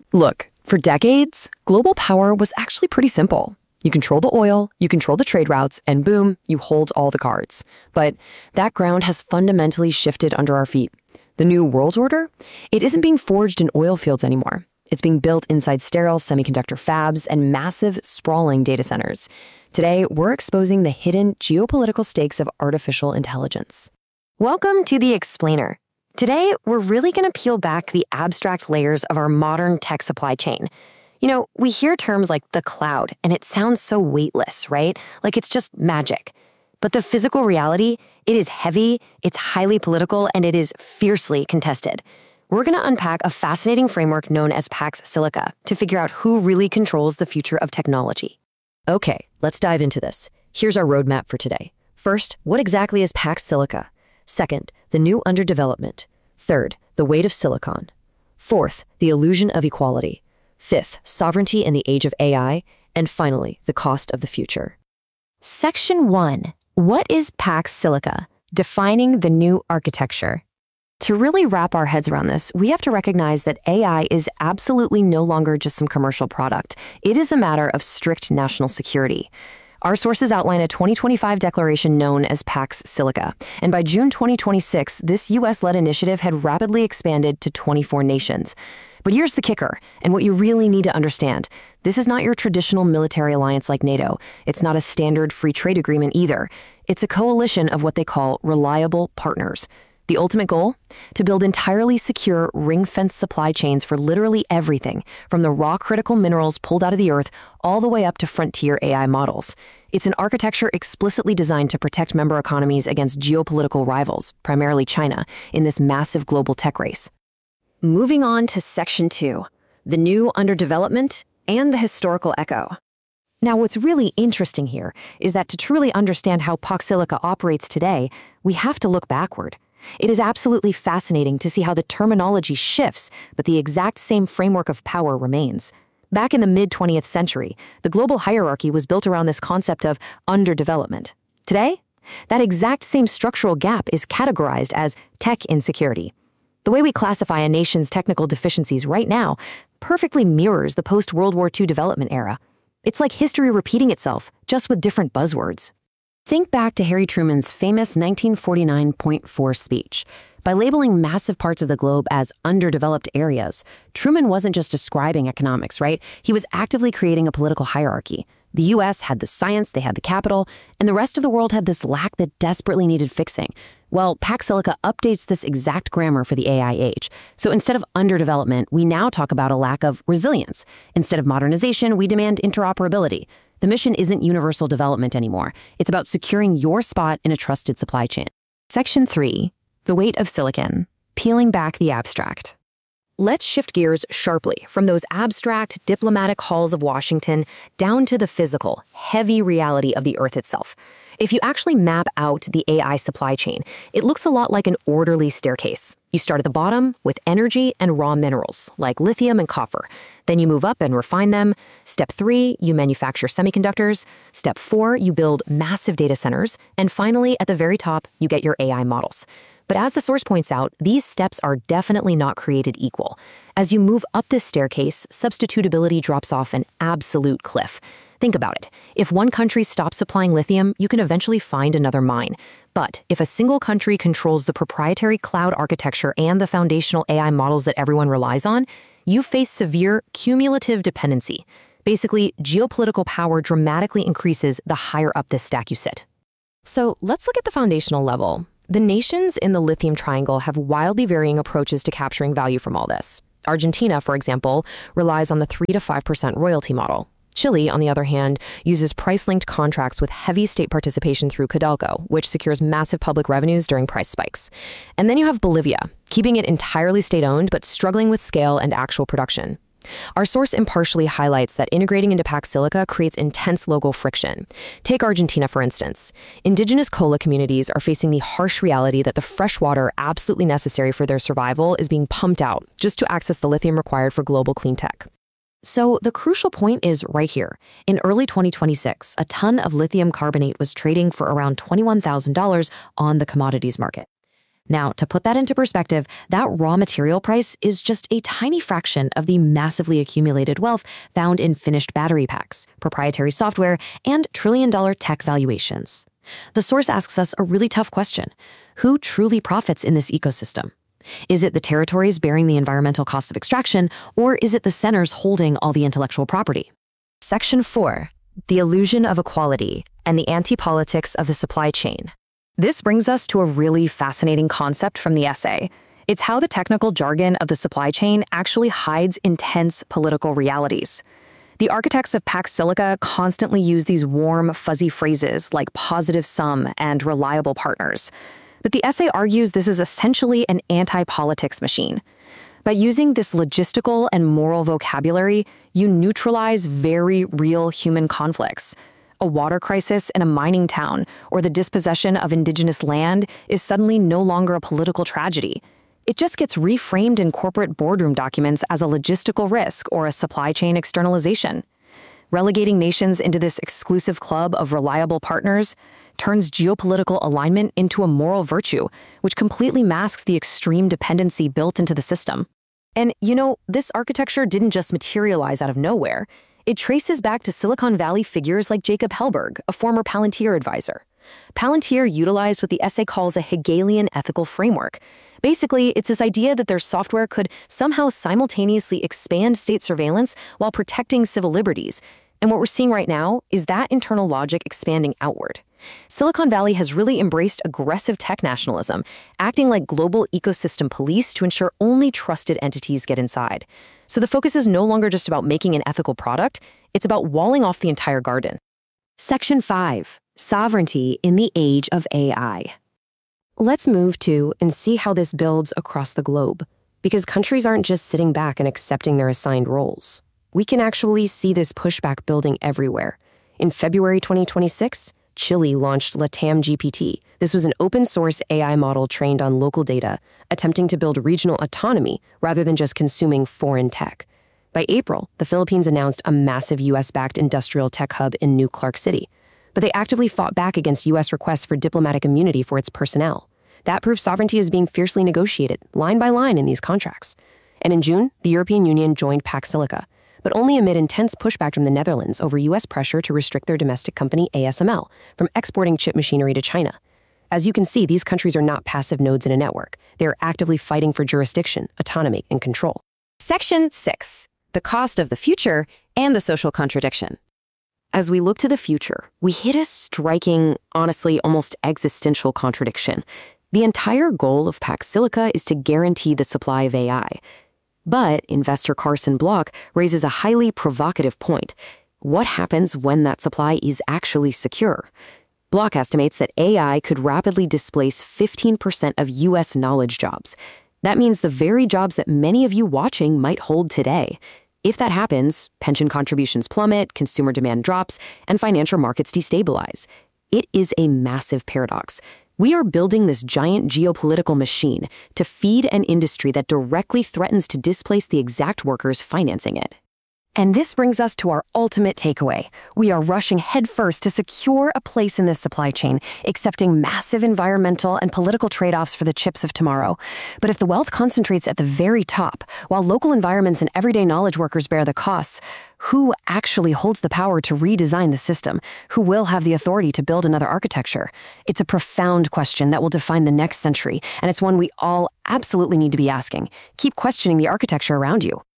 Look, for decades, global power was actually pretty simple. You control the oil, you control the trade routes, and boom, you hold all the cards. But that ground has fundamentally shifted under our feet. The new world order? It isn't being forged in oil fields anymore. It's being built inside sterile semiconductor fabs and massive, sprawling data centers. Today, we're exposing the hidden geopolitical stakes of artificial intelligence. Welcome to The Explainer. Today, we're really going to peel back the abstract layers of our modern tech supply chain. You know, we hear terms like the cloud, and it sounds so weightless, right? Like it's just magic. But the physical reality, it is heavy, it's highly political, and it is fiercely contested. We're going to unpack a fascinating framework known as Pax Silica to figure out who really controls the future of technology. Okay, let's dive into this. Here's our roadmap for today. First, what exactly is Pax Silica? Second, the new underdevelopment. Third, the weight of silicon. Fourth, the illusion of equality. Fifth, sovereignty in the age of AI. And finally, the cost of the future. Section 1. What is Pax Silica? Defining the new architecture. To really wrap our heads around this, we have to recognize that AI is absolutely no longer just some commercial product. It is a matter of strict national security. Our sources outline a 2025 declaration known as Pax Silica, and by June 2026, this U.S.-led initiative had rapidly expanded to 24 nations. But here's the kicker, and what you really need to understand. This is not your traditional military alliance like NATO. It's not a standard free trade agreement either. It's a coalition of what they call reliable partners. The ultimate goal? To build entirely secure, ring-fenced supply chains for literally everything, from the raw critical minerals pulled out of the earth all the way up to frontier AI models. It's an architecture explicitly designed to protect member economies against geopolitical rivals, primarily China, in this massive global tech race. Moving on to Section 2, the new underdevelopment and the historical echo. Now, what's really interesting here is that to truly understand how Pax Silica operates today, we have to look backward. It is absolutely fascinating to see how the terminology shifts, but the exact same framework of power remains. Back in the mid-20th century, the global hierarchy was built around this concept of underdevelopment. Today, that exact same structural gap is categorized as tech insecurity. The way we classify a nation's technical deficiencies right now perfectly mirrors the post-World War II development era. It's like history repeating itself, just with different buzzwords. Think back to Harry Truman's famous 1949 Point Four speech. By labeling massive parts of the globe as underdeveloped areas, Truman wasn't just describing economics, right? He was actively creating a political hierarchy. The U.S. had the science, they had the capital, and the rest of the world had this lack that desperately needed fixing. Well, Pax Silica updates this exact grammar for the AI age. So instead of underdevelopment, we now talk about a lack of resilience. Instead of modernization, we demand interoperability. The mission isn't universal development anymore. It's about securing your spot in a trusted supply chain. Section 3, the weight of silicon, peeling back the abstract. Let's shift gears sharply from those abstract diplomatic halls of Washington down to the physical, heavy reality of the Earth itself. If you actually map out the AI supply chain, it looks a lot like an orderly staircase. You start at the bottom with energy and raw minerals, like lithium and copper. Then you move up and refine them. Step 3, you manufacture semiconductors. Step 4, you build massive data centers. And finally, at the very top, you get your AI models. But as the source points out, these steps are definitely not created equal. As you move up this staircase, substitutability drops off an absolute cliff. Think about it. If one country stops supplying lithium, you can eventually find another mine. But if a single country controls the proprietary cloud architecture and the foundational AI models that everyone relies on, you face severe cumulative dependency. Basically, geopolitical power dramatically increases the higher up this stack you sit. So let's look at the foundational level. The nations in the lithium triangle have wildly varying approaches to capturing value from all this. Argentina, for example, relies on the 3 to 5% royalty model. Chile, on the other hand, uses price-linked contracts with heavy state participation through Codelco, which secures massive public revenues during price spikes. And then you have Bolivia, keeping it entirely state-owned but struggling with scale and actual production. Our source impartially highlights that integrating into Pax Silica creates intense local friction. Take Argentina, for instance. Indigenous cola communities are facing the harsh reality that the fresh water absolutely necessary for their survival is being pumped out just to access the lithium required for global clean tech. So the crucial point is right here. In early 2026, a ton of lithium carbonate was trading for around $21,000 on the commodities market. Now, to put that into perspective, that raw material price is just a tiny fraction of the massively accumulated wealth found in finished battery packs, proprietary software, and trillion-dollar tech valuations. The source asks us a really tough question. Who truly profits in this ecosystem? Is it the territories bearing the environmental cost of extraction, or is it the centers holding all the intellectual property? Section 4. The illusion of equality and the anti-politics of the supply chain. This brings us to a really fascinating concept from the essay. It's how the technical jargon of the supply chain actually hides intense political realities. The architects of Pax Silica constantly use these warm, fuzzy phrases like positive sum and reliable partners. But the essay argues this is essentially an anti-politics machine. By using this logistical and moral vocabulary, you neutralize very real human conflicts. A water crisis in a mining town or the dispossession of indigenous land is suddenly no longer a political tragedy. It just gets reframed in corporate boardroom documents as a logistical risk or a supply chain externalization. Relegating nations into this exclusive club of reliable partners turns geopolitical alignment into a moral virtue, which completely masks the extreme dependency built into the system. And, this architecture didn't just materialize out of nowhere. It traces back to Silicon Valley figures like Jacob Hellberg, a former Palantir advisor. Palantir utilized what the essay calls a Hegelian ethical framework. Basically, it's this idea that their software could somehow simultaneously expand state surveillance while protecting civil liberties. And what we're seeing right now is that internal logic expanding outward. Silicon Valley has really embraced aggressive tech nationalism, acting like global ecosystem police to ensure only trusted entities get inside. So the focus is no longer just about making an ethical product, it's about walling off the entire garden. Section 5. Sovereignty in the Age of AI. Let's move to and see how this builds across the globe, because countries aren't just sitting back and accepting their assigned roles. We can actually see this pushback building everywhere. In February 2026, Chile launched Latam GPT. This was an open-source AI model trained on local data, attempting to build regional autonomy rather than just consuming foreign tech. By April, the Philippines announced a massive U.S.-backed industrial tech hub in New Clark City, but they actively fought back against U.S. requests for diplomatic immunity for its personnel. That proves sovereignty is being fiercely negotiated, line by line in these contracts. And in June, the European Union joined Pax Silica, but only amid intense pushback from the Netherlands over U.S. pressure to restrict their domestic company ASML from exporting chip machinery to China. As you can see, these countries are not passive nodes in a network. They are actively fighting for jurisdiction, autonomy, and control. Section 6. The cost of the future and the social contradiction. As we look to the future, we hit a striking, honestly, almost existential contradiction. The entire goal of Pax Silica is to guarantee the supply of AI. But investor Carson Block raises a highly provocative point. What happens when that supply is actually secure? Block estimates that AI could rapidly displace 15% of U.S. knowledge jobs. That means the very jobs that many of you watching might hold today. If that happens, pension contributions plummet, consumer demand drops, and financial markets destabilize. It is a massive paradox. We are building this giant geopolitical machine to feed an industry that directly threatens to displace the exact workers financing it. And this brings us to our ultimate takeaway. We are rushing headfirst to secure a place in this supply chain, accepting massive environmental and political trade-offs for the chips of tomorrow. But if the wealth concentrates at the very top, while local environments and everyday knowledge workers bear the costs, who actually holds the power to redesign the system? Who will have the authority to build another architecture? It's a profound question that will define the next century, and it's one we all absolutely need to be asking. Keep questioning the architecture around you.